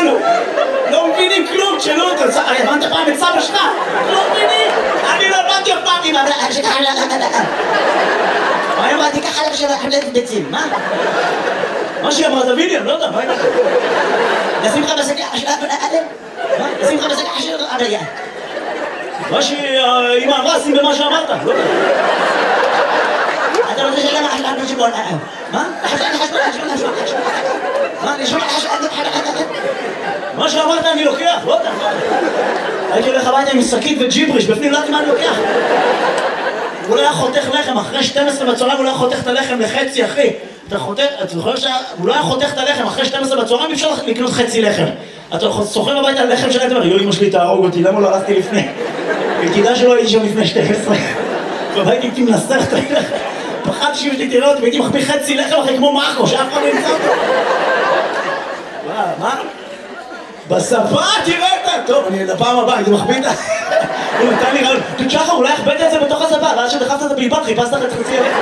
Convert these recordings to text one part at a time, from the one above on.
כולנו. לא מבינים כלום, תשאלו אותו. הבנת פעם את סבא שלך? לא מבינים. אני לא הבנתי אף פעם עם אני אמרתי ככה לך של החבלת ביצים, מה? מה שהיא אמרת ויליאם, לא יודע, מה היא אמרת? נשים לך בשקה של מה? נשים לך בשקה של מה שאמא אמרה, שים במה שאמרת, לא יודע. אתה רוצה שגם החלטנו שבול, מה? מה? מה שאמרת אני לוקח, לא יודע. הייתי הולך הביתה עם שקית וג'יבריש, בפנים לא יודעת מה אני לוקח. הוא לא היה חותך לחם, אחרי 12 בצהריים הוא לא היה חותך את הלחם לחצי, אחי. אתה זוכר שהוא לא היה חותך את הלחם, אחרי 12 בצהריים אי אפשר לקנות חצי לחם. אתה סוחר הביתה על לחם שלהם, אתה אומר, אמא שלי תהרוג אותי, למה לא הלכתי לפני? כדאי שלא הייתי שם לפני 12. והייתי איתי מנסח את הלחם. פחדתי שאם שלי תראה אותי, והייתי מחביא חצי לחם אחרי כמו מרקו, שאף אחד לא ימצא אותו. מה? בספה תראה אותה! טוב, אני לפעם הבאה, הייתי מחביא את ה... הוא נתן לי רעיון, תשחר, אולי החבאת את זה בתוך הספה, ואז שדחפת את הבלבן, חיפשת לך את חצי הלחם.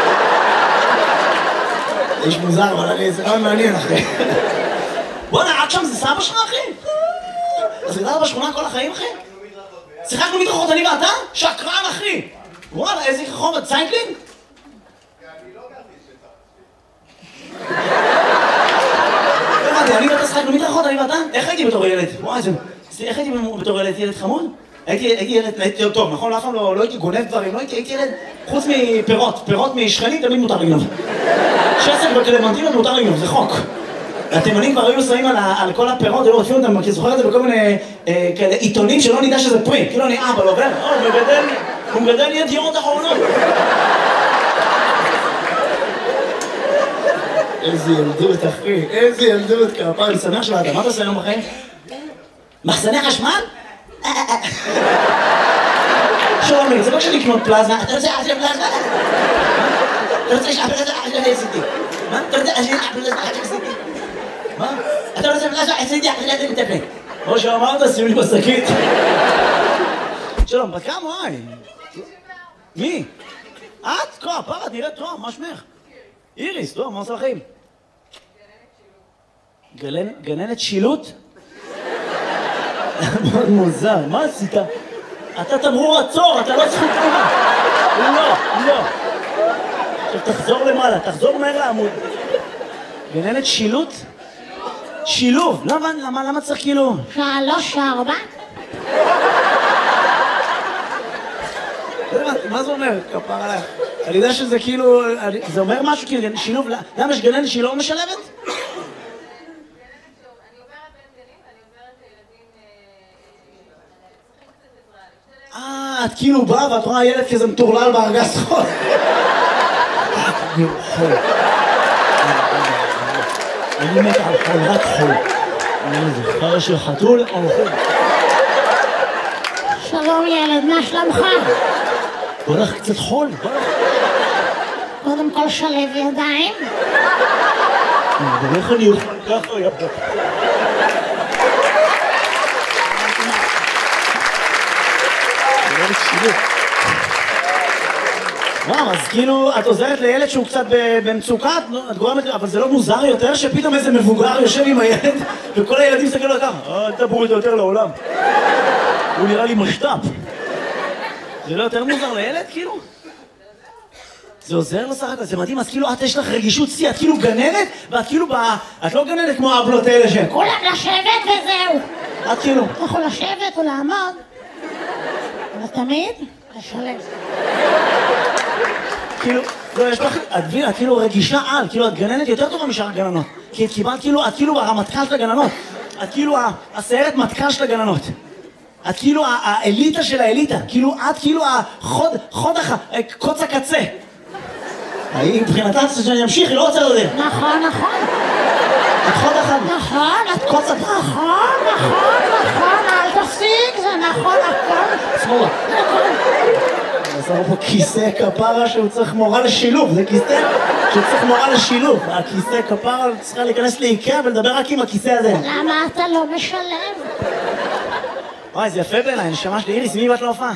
איש מוזר, אבל זה רעיון מעניין, אחי. בוא נעד שם, זה סבא שלך, אחי? אז גדלת בשכונה כל החיים, אחי? שיחקנו מדרכות, אני ואתה? שקרן, אחי! וואלה, איזה חום, ציינקלין? אני לא גרתי שטח. אני ואתה שיחקנו מדרכות, אני ואתה? איך הייתי בתור ילד? וואי, איך הייתי בתור ילד? ילד חמוד? הייתי ילד טוב, נכון? אף פעם לא הייתי גונב דברים, הייתי ילד חוץ מפירות, פירות משכנים תמיד מותר לגנוב. שסק בקלמנטינות מותר לגנוב, זה חוק. התימנים כבר היו שמים על כל הפירות, היו רודפים אותם, כי זוכר את זה בכל מיני עיתונים שלא נדע שזה פרי. כאילו אני אבא, לא עובר? הוא מגדל ידיעות אחרונות. איזה ילדות, אחי, איזה ילדות, כפרה, אני שמח שבאת, מה אתה עושה היום בחיים? מחסני חשמל? שלומי, זה לא כשאני לקנות פלזמה, אתה רוצה אחרי פלזמה? אתה רוצה שאחרי פלזמה אחרי עשיתי? מה? אתה רוצה אחרי פלזמה אחרי עשיתי? מה? אתה רוצה פלזמה עשיתי אחרי עשיתי מטפל? כמו שאמרת, שים לי בשקית. שלום, בת כמה, וואי? מי? את? כה, פרה, נראית טוב, מה שמך? איריס, טוב, מה עושה לחיים? גננת שילוט? מאוד מוזר, מה עשית? אתה תמרור עצור, אתה לא זכות תנועה. לא. עכשיו תחזור למעלה, תחזור מהר לעמוד. גננת שילוט? שילוב, למה צריך כאילו? 3, 4. מה זה אומר? כפר עליי. אני יודע שזה כאילו, זה אומר משהו כאילו, שילוב, למה יש גננת שהיא לא משלבת? את כאילו באה ואת רואה ילד כזה מטורלל בארגז חול. אני מת על חול, רק חול. זה חרא של חתול או חול? שלום ילד, מה שלומך? בוא לך קצת חול, בוא לך. קודם כל שלב ידיים. איך אני אוכל ככה יפה. וואו, אז כאילו, את עוזרת לילד שהוא קצת במצוקה, את גורמת, אבל זה לא מוזר יותר שפתאום איזה מבוגר יושב עם הילד וכל הילדים מסתכלים לו ככה, אל תבואו איתו יותר לעולם. הוא נראה לי משת"פ. זה לא יותר מוזר לילד, כאילו? זה עוזר לו סך הכל, זה מדהים, אז כאילו את יש לך רגישות שיא, את כאילו גננת, ואת כאילו את לא גננת כמו האבלות האלה שהן. כולם לשבת וזהו. את כאילו. אתה יכול לשבת או לעמוד, אבל תמיד לשלב. כאילו, לא, יש לך, את מבינה, את כאילו רגישה על, כאילו את גננת יותר טובה משאר הגננות. כי את קיבלת כאילו, את כאילו הרמטכ"ל של הגננות. את כאילו הסיירת מטכ"ל של הגננות. את כאילו האליטה של האליטה. כאילו, את כאילו קוץ הקצה. מבחינתה שאני אמשיך, היא לא רוצה לדבר. נכון. את חוד אחד. נכון, את קוץ הקצה. נכון, אל תפסיק, זה נכון, הכל. שמאלה. עזר פה כיסא כפרה שהוא צריך מורה לשילוב, זה כיסא שצריך מורה לשילוב. הכיסא כפרה צריכה להיכנס לאיקאה ולדבר רק עם הכיסא הזה. למה אתה לא משלב? וואי, זה יפה בעיניי, נשמה שלי. איריס, מי באת להופעה?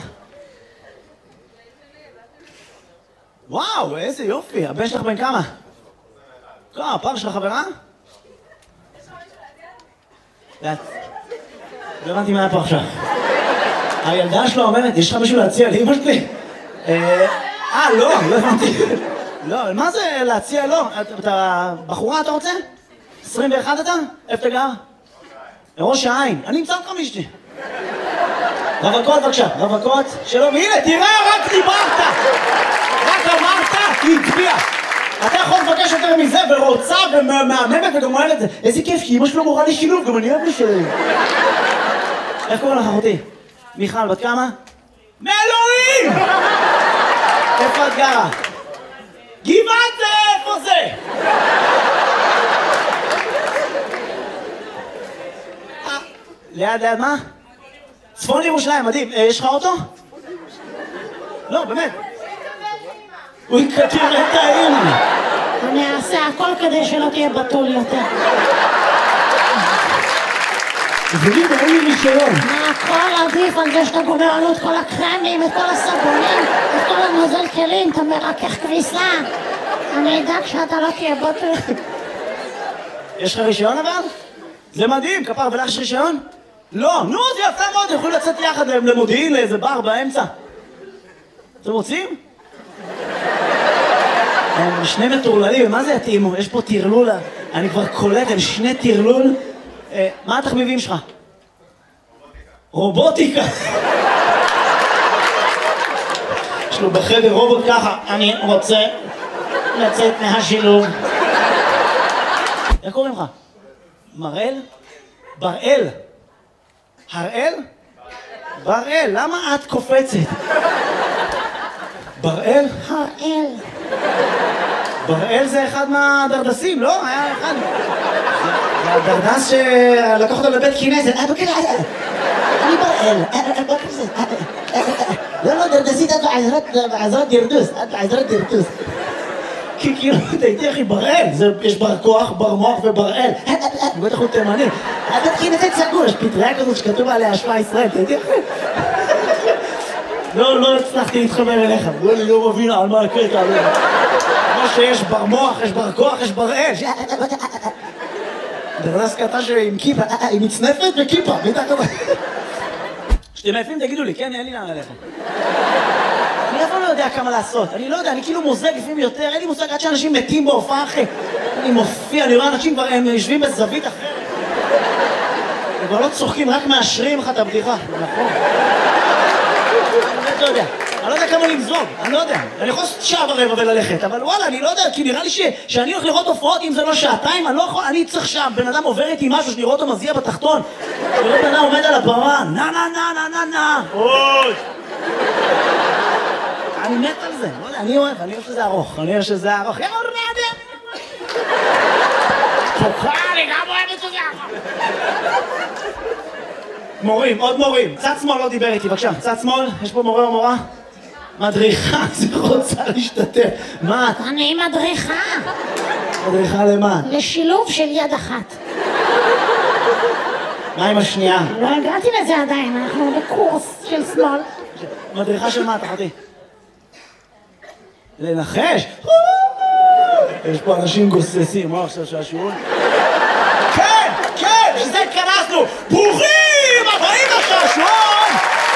וואו, איזה יופי, הבן שלך בן כמה? הפעם שלך חברה? לא הבנתי מה היה פה עכשיו. הילדה שלו אומרת, יש לך מישהו להציע לאמא שלי? לא הבנתי. לא, מה זה להציע? לא, אתה בחורה אתה רוצה? 21 אתה? איפה אתה גר? ראש העין. אני אמצא אותך מישתי. רווקות בבקשה, רווקות. שלום, הנה, תראה, רק דיברת! רק אמרת, היא הצביעה. אתה יכול לבקש יותר מזה, ורוצה, ומהממת, וגם אומרת את זה. איזה כיף, כי אמא שלו מורה לי שילוב, גם אני אוהב לשלם. איך קוראים לך, אחותי? מיכל, בת כמה? מאלוהים! איפה את גרה? גבעת זה, איפה זה? ליד מה? צפון ירושלים, מדהים. יש לך אוטו? לא, באמת. הוא יקטיר את האמא. אני אעשה הכל כדי שלא תהיה בתול יותר. תגידי, אין לי רישיון. הכל עדיף על זה שאתה גומר עלו את כל הקרמים, את כל הסבונים, את כל הנוזל כלים, אתה מרכך כביסה. אני אדאג שאתה לא תהיה בתול. יש לך רישיון אבל? זה מדהים, כפר, ולך יש רישיון? לא, נו, זה יפה מאוד, יכולים לצאת יחד למודיעין, לאיזה בר באמצע. אתם רוצים? הם שני מטורללים, מה זה יתאימו? יש פה תרלול, אני כבר קולט, הם שני תרלול. מה התחביבים שלך? רובוטיקה. יש לו בחדר רובוט ככה, אני רוצה לצאת מהשילוב. איך קוראים לך? מראל? בראל. הראל? בראל, למה את קופצת? בראל? הראל. בראל זה אחד מהדרדסים, לא? היה אחד. זה הדרדס שלקח אותו לבית כנסת. אני בראל. לא, דרדסית, את בעזרת דרדוס. את בעזרת דרדוס. כי כאילו, תהייתי אחי, בראל. יש בר כוח, בר מוח ובראל. בטח הוא תימני. בית כנסת סגור, יש פטריה כזאת שכתוב עליה השפעה ישראל. תהייתי אחי. לא הצלחתי להתחבר אליך. אני לא מבין על מה הקטע. כמו שיש בר מוח, יש בר כוח, יש בראל. דרדס קטע עם כיפה, עם מצנפת וכיפה. כשאתם עייפים תגידו לי, כן? אין לי לאן אליכם. אני אף פעם לא יודע כמה לעשות. אני לא יודע, אני כאילו מוזג לפעמים יותר. אין לי מושג עד שאנשים מתים בהופעה אחרי. אני מופיע, אני רואה אנשים כבר, הם יושבים בזווית אחרת. הם כבר לא צוחקים, רק מאשרים לך את הבדיחה. נכון. אני לא יודע. אני לא יודע כמה למזוג, אני לא יודע. אני יכול לעשות שעה ורבע וללכת, אבל וואלה, אני לא יודע, כי נראה לי שאני הולך לראות הופעות, אם זה לא שעתיים, אני לא יכול, אני צריך שם, בן אדם עובר איתי משהו, שאני רואה אותו מזיע בתחתון, וראה בן אדם עומד על הבמה, נה, עוד. אני מת על זה, לא יודע, אני אוהב שזה ארוך, יאללה, רעדה. תוכל, אני גם אוהבת שזה ארוך. מורים, עוד מורים. צד שמאל לא דיבר איתי, בבקשה. צד שמאל, יש פה מורה או מורה? מדריכה, זה רוצה להשתתף. מה את? אני מדריכה. מדריכה למה? לשילוב של יד אחת. מה עם השנייה? לא הגעתי לזה עדיין, אנחנו בקורס של שמאל. מדריכה של מה, אחותי? לנחש? יש פה אנשים גוססים, מה עכשיו שהשיעור? כן, שזה התכנסנו! ברוכים הבאים לשעשועון!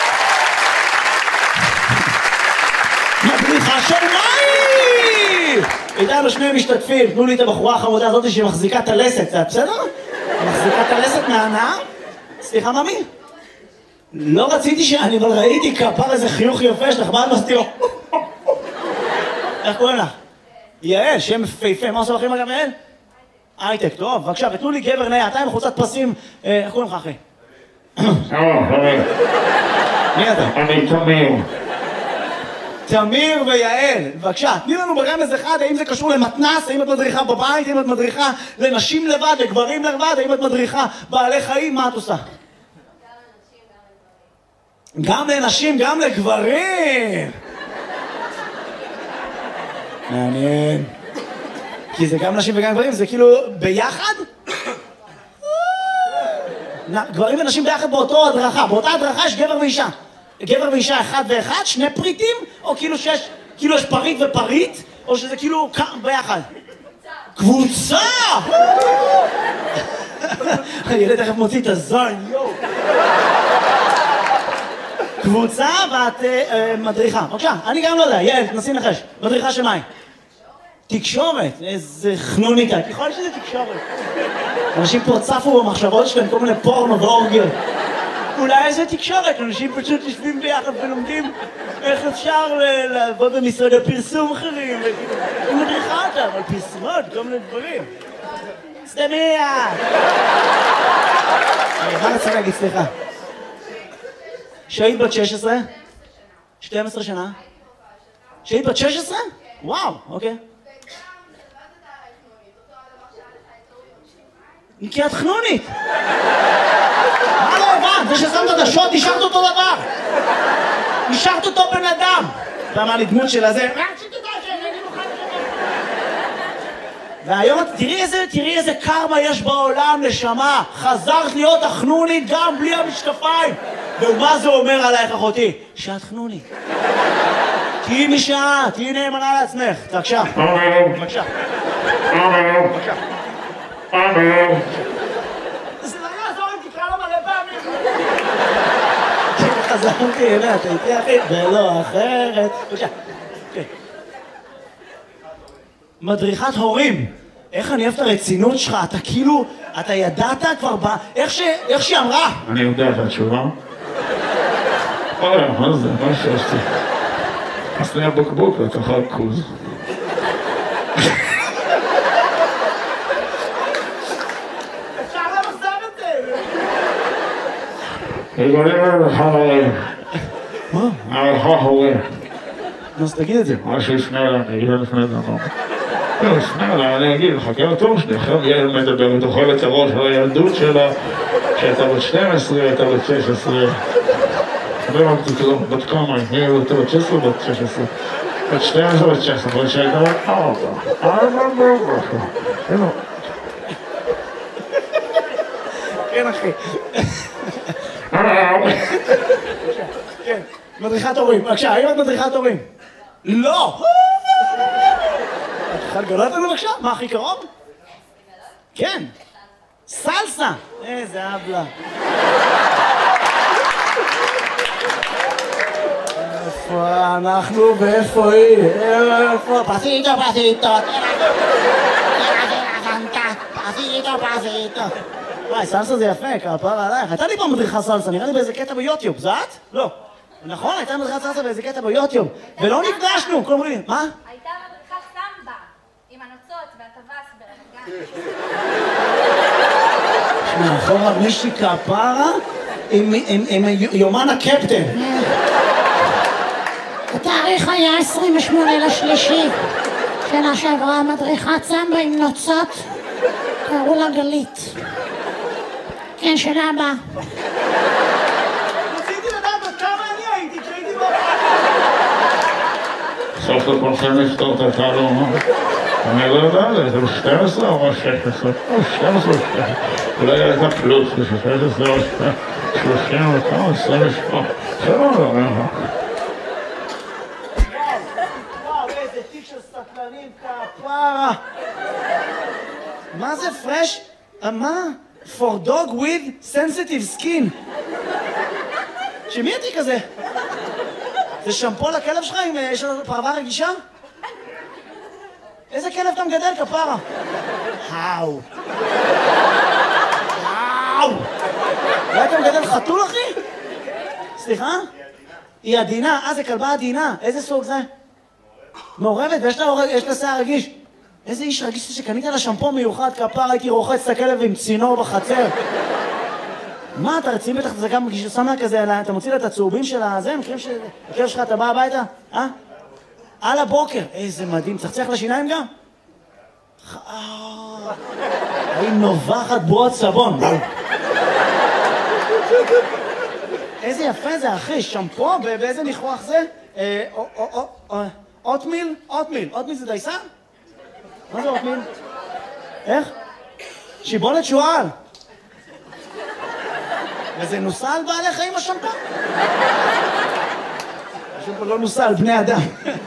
מדריכה של מים! איתנו שני משתתפים, תנו לי את הבחורה החמודה הזאת שמחזיקה את הלסת, זה בסדר? מחזיקה את הלסת מהנאה? סליחה, ממי? לא רציתי אני אבל ראיתי כפר איזה חיוך יפה שלך, מה את מסתירו? איך קוראים לך? יעל, שם פייפה, מה עושה לכם אגב יעל? הייטק, טוב, בבקשה, ותנו לי גבר נאה, אתה עם חולצת פסים, איך קוראים לך אחי? מי אתה? אני תמיר. תמיר ויעל, בבקשה, תני לנו ברמז אחד, האם זה קשור למתנ"ס, האם את מדריכה בבית, האם את מדריכה לנשים לבד, לגברים לבד, האם את מדריכה בעלי חיים, מה את עושה? גם לנשים, גם לגברים! מעניין. כי זה גם נשים וגם גברים, זה כאילו ביחד? גברים ונשים ביחד באותו הדרכה, באותה הדרכה יש גבר ואישה. גבר ואישה אחד ואחד, שני פריטים, או כאילו יש פריט ופריט, או שזה כאילו ביחד? קבוצה! הילד תכף מוציא את הזין, יואו. קבוצה ואת מדריכה. בבקשה, אני גם לא יודע, יעל, תנסי לנחש. מדריכה של מה היא? תקשורת. איזה חנוניקה. יכול להיות שזה תקשורת. אנשים פה צפו במחשבות שלהם כל מיני פורנו ואורגיות. אולי איזה תקשורת, אנשים פשוט יושבים ביחד ולומדים איך אפשר לעבוד במשרד הפרסום אחרים. היא מדריכה אותם על פרסומות, כל מיני דברים. סתמיה! מה אני רוצה להגיד, סליחה? שהיית בת 16? 12 שנה? שהיית בת 16? וואו, אוקיי. כי את חנונית! מה לא הבנת? זה ששמת את השוט, השארת אותו דבר! השארת אותו בן אדם! אתה אמר לי דמות של הזה, והיום תראי איזה קרמה יש בעולם, נשמה. חזרת להיות החנונית גם בלי המשקפיים. ומה זה אומר עלייך, אחותי? שאת חנונית. תהיי משעה, תהיי נאמנה לעצמך. בבקשה. בבקשה. בבקשה. זה לא יעזור אם תקרא לו מלא פעמים. חזרתי אליה, אתה איתי אחי, ולא אחרת. בבקשה. מדריכת הורים. איך אני אוהב את הרצינות שלך, אתה כאילו, אתה ידעת כבר איך שהיא אמרה. אני יודע את התשובה. מה זה? מה שעשתי? עשני הבקבוק ותאכל כוז. אפשר למחזר את זה. יגולים למחר הורים. מה? הערכה הורים. אז תגיד את זה. מה שיפנה אליי, אני אגיד לפני דבר. לא, יפנה אליי, אני אגיד, חכה לתור שלי, עכשיו ילד מדבר, תאכל את הראש על הילדות שלה, שהייתה בת 12, הייתה בת 16. לא אמרתי כלום, בת כמה, היא הייתה בת 16 בת 16. בת 12 בת 16, שהייתה בת 4. 4. כן, אחי. כן, מדריכת הורים. בבקשה, האם את מדריכת הורים? לא! את יכולה לגלות לנו בבקשה? מה הכי קרוב? כן. סלסה! איזה אבלה. איפה אנחנו ואיפה היא? איפה? פסיטו, פסיטו. פסיטו. וואי, סלסה זה יפה, כפרה עלייך. הייתה לי פעם מדריכה סלסה, נראה לי באיזה קטע ביוטיוב. זה את? לא. נכון, הייתה מדריכת סלסה באיזה קטע ביוטיוב. ולא נפגשנו, כל מיני. מה? הייתה מדריכת סמבה, עם הנוצות והטווס ברמת גן. מאחורה מישהי כפרה עם יומן הקפטן. התאריך היה 28/3 שנה שעברה, מדריכת סמבה עם נוצות, קראו לה גלית. כן, שנה הבאה. רציתי לדעת עד כמה אני הייתי כשהייתי סוף לכולכם לפתור את התעלומה. אני לא יודע, זה 12 או 16? או 12 או 16. אולי הייתה פלוס, 16 או 30 או כמה, 28. זה לא אומר לך. וואו, איזה תיק של סטלנים כפרה. מה זה פרש? מה? For dog with sensitive skin. שמי התיק הזה? זה שמפו לכלב שלך אם יש לו פרווה רגישה? איזה כלב אתה מגדל, כפרה? האו. האו. אולי אתה מגדל חתול, אחי? סליחה? היא עדינה. זה כלבה עדינה. איזה סוג זה? מעורבת, ויש לה שיער רגיש. איזה איש רגיש שקנית לה שמפו מיוחד, כפרה, הייתי רוחץ את הכלב עם צינור בחצר. מה, אתה רציני בטח, זה גם שם לה כזה, אתה מוציא לה את הצהובים של הזה, מכירים שהכלב שלך, אתה בא הביתה? על הבוקר. איזה מדהים, צחצח לשיניים גם? היא נובחת בועות סבון. איזה יפה זה, אחי, שמפו, באיזה ניחוח זה? אוטמיל? אוטמיל זה דייסה? מה זה אוטמיל? איך? שיבולת שועל. וזה נוסע על בעלי חיים השמפו? השמפו לא נוסע על בני אדם.